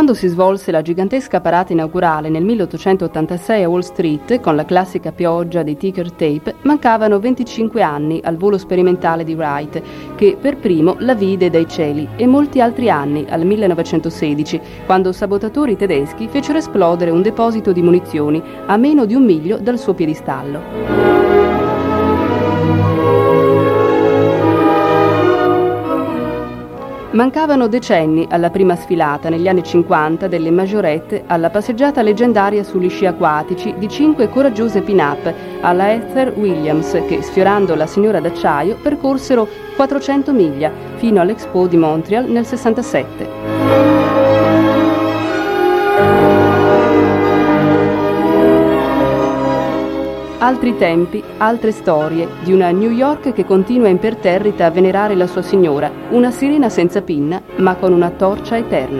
Quando si svolse la gigantesca parata inaugurale nel 1886 a Wall Street, con la classica pioggia di ticker tape, mancavano 25 anni al volo sperimentale di Wright, che per primo la vide dai cieli, e molti altri anni, al 1916, quando sabotatori tedeschi fecero esplodere un deposito di munizioni a meno di 1 miglio dal suo piedistallo. Mancavano decenni alla prima sfilata negli anni 50 delle Majorette, alla passeggiata leggendaria sugli sci acquatici di 5 coraggiose pin-up alla Esther Williams che, sfiorando la Signora d'Acciaio, percorsero 400 miglia fino all'Expo di Montreal nel 67. Altri tempi, altre storie di una New York che continua imperterrita a venerare la sua signora, una sirena senza pinna ma con una torcia eterna.